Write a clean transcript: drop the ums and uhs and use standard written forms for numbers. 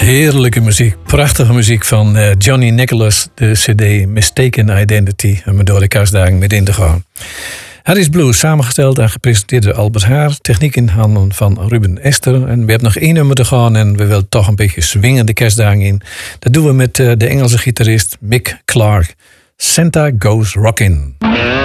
Heerlijke muziek, prachtige muziek van Johnny Nicholas, de CD Mistaken Identity, om door de kerstdagen met in te gaan. Harry's Blues, samengesteld en gepresenteerd door Albert Haar, techniek in handen van Ruben Ester. En we hebben nog 1 nummer te gaan en we willen toch een beetje swingen de kerstdagen in. Dat doen we met de Engelse gitarist Mick Clark. Santa Goes Rockin'.